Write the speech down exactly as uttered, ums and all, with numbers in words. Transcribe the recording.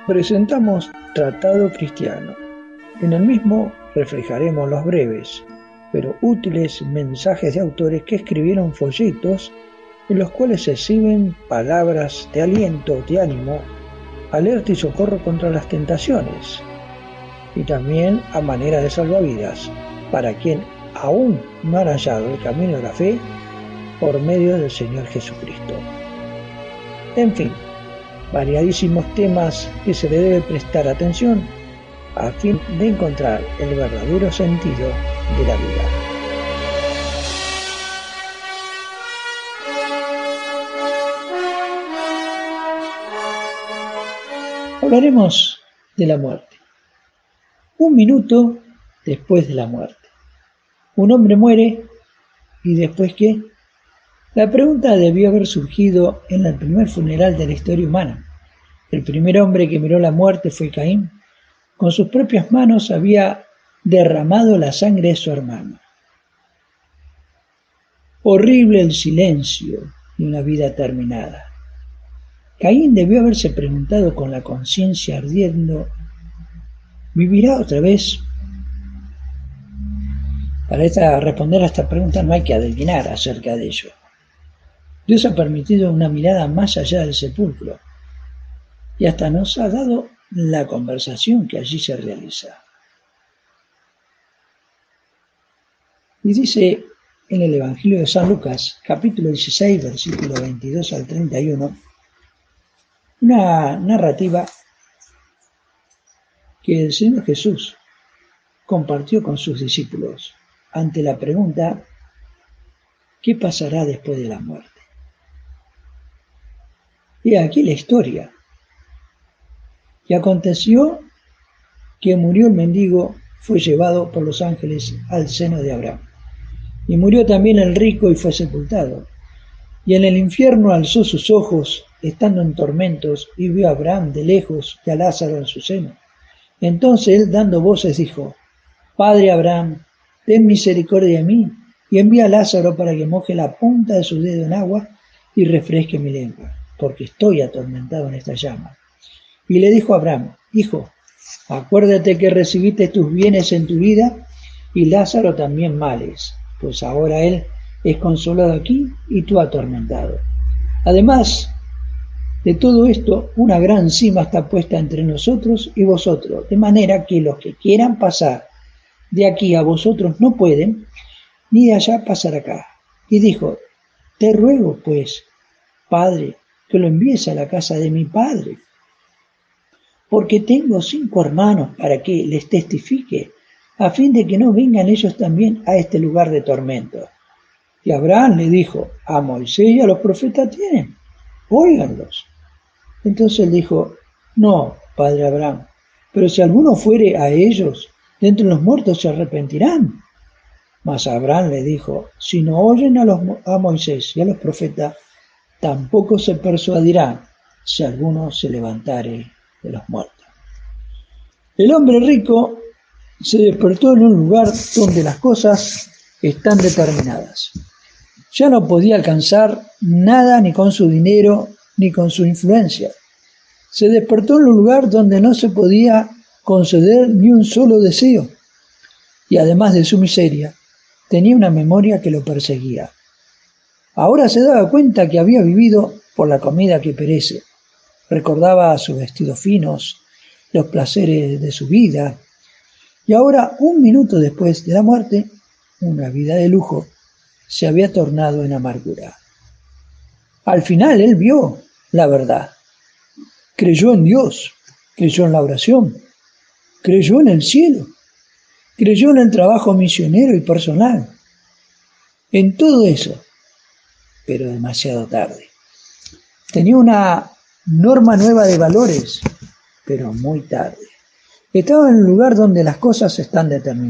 Presentamos Tratado Cristiano. En el mismo reflejaremos los breves, pero útiles mensajes de autores que escribieron folletos en los cuales se exhiben palabras de aliento, de ánimo, alerta y socorro contra las tentaciones, y también a manera de salvavidas para quien aún no ha hallado el camino de la fe por medio del Señor Jesucristo. En fin, variadísimos temas que se le debe prestar atención a fin de encontrar el verdadero sentido de la vida. Hablaremos de la muerte. Un minuto después de la muerte. Un hombre muere, ¿y después qué? La pregunta debió haber surgido en el primer funeral de la historia humana. El primer hombre que miró la muerte fue Caín. Con sus propias manos había derramado la sangre de su hermano. Horrible el silencio de una vida terminada. Caín debió haberse preguntado con la conciencia ardiendo, ¿vivirá otra vez? Para esta, responder a esta pregunta no hay que adivinar acerca de ello. Dios ha permitido una mirada más allá del sepulcro y hasta nos ha dado la conversación que allí se realiza. Y dice en el Evangelio de San Lucas, capítulo dieciséis, versículo veintidós al treinta y uno, una narrativa que el Señor Jesús compartió con sus discípulos ante la pregunta, ¿qué pasará después de la muerte? Y aquí la historia. Y aconteció que murió el mendigo, fue llevado por los ángeles al seno de Abraham. Y murió también el rico y fue sepultado. Y en el infierno alzó sus ojos, estando en tormentos, y vio a Abraham de lejos y a Lázaro en su seno. Entonces él, dando voces, dijo, Padre Abraham, ten misericordia de mí, y envía a Lázaro para que moje la punta de su dedo en agua y refresque mi lengua, porque estoy atormentado en esta llama. Y le dijo a Abraham, Hijo, acuérdate que recibiste tus bienes en tu vida, y Lázaro también males, pues ahora él es consolado aquí y tú atormentado. Además de todo esto, una gran cima está puesta entre nosotros y vosotros, de manera que los que quieran pasar de aquí a vosotros no pueden, ni de allá pasar acá. Y dijo, te ruego, pues, Padre, que lo envíes a la casa de mi padre, porque tengo cinco hermanos para que les testifique, a fin de que no vengan ellos también a este lugar de tormento. Y Abraham le dijo, a Moisés y a los profetas tienen, óiganlos. Entonces él dijo, no, padre Abraham, pero si alguno fuere a ellos, de entre los muertos se arrepentirán. Mas Abraham le dijo, si no oyen a, los, a Moisés y a los profetas, tampoco se persuadirán si alguno se levantare de los muertos. El hombre rico se despertó en un lugar donde las cosas están determinadas. Ya no podía alcanzar nada ni con su dinero ni con su influencia. Se despertó en un lugar donde no se podía conceder ni un solo deseo. Y además de su miseria, tenía una memoria que lo perseguía. Ahora se daba cuenta que había vivido por la comida que perece. Recordaba sus vestidos finos, los placeres de su vida. Y ahora, un minuto después de la muerte, una vida de lujo se había tornado en amargura. Al final él vio la verdad. Creyó en Dios, creyó en la oración, creyó en el cielo, creyó en el trabajo misionero y personal, en todo eso, pero demasiado tarde. Tenía una norma nueva de valores, pero muy tarde. Estaba en un lugar donde las cosas están determinadas.